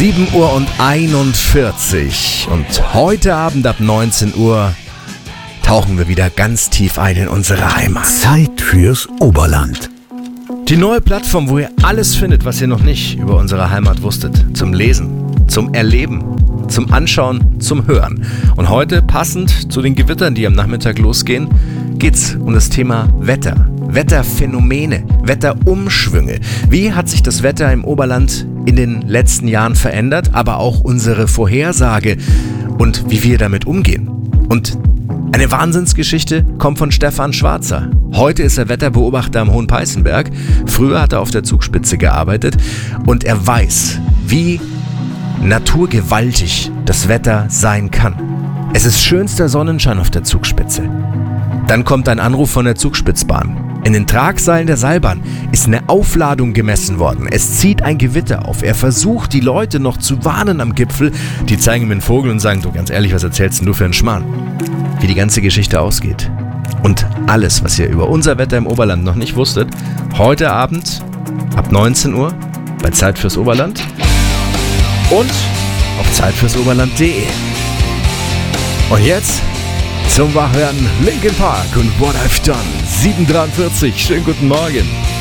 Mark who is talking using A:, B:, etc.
A: 7:41 Uhr und heute Abend ab 19 Uhr tauchen wir wieder ganz tief ein in unsere Heimat.
B: Zeit fürs Oberland.
A: Die neue Plattform, wo ihr alles findet, was ihr noch nicht über unsere Heimat wusstet. Zum Lesen, zum Erleben, zum Anschauen, zum Hören. Und heute, passend zu den Gewittern, die am Nachmittag losgehen, geht's um das Thema Wetter. Wetterphänomene, Wetterumschwünge. Wie hat sich das Wetter im Oberland in den letzten Jahren verändert, aber auch unsere Vorhersage und wie wir damit umgehen? Und eine Wahnsinnsgeschichte kommt von Stefan Schwarzer. Heute ist er Wetterbeobachter am Hohenpeißenberg. Früher hat er auf der Zugspitze gearbeitet und er weiß, wie naturgewaltig das Wetter sein kann. Es ist schönster Sonnenschein auf der Zugspitze. Dann kommt ein Anruf von der Zugspitzbahn. In den Tragseilen der Seilbahn ist eine Aufladung gemessen worden. Es zieht ein Gewitter auf. Er versucht, die Leute noch zu warnen am Gipfel. Die zeigen ihm den Vogel und sagen, du, ganz ehrlich, was erzählst denn du für einen Schmarrn? Wie die ganze Geschichte ausgeht. Und alles, was ihr über unser Wetter im Oberland noch nicht wusstet, heute Abend ab 19 Uhr bei Zeit fürs Oberland und auf zeitfürsoberland.de. Und jetzt zum Wachwerden Linkin Park und What I've Done. 7:43. Schönen guten Morgen.